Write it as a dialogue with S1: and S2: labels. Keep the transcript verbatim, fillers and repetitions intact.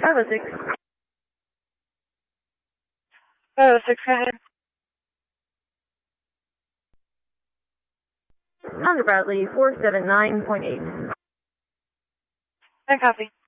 S1: five oh six.
S2: five oh six, go ahead.
S1: Under Bradley, four seven nine point eight.
S2: I copy.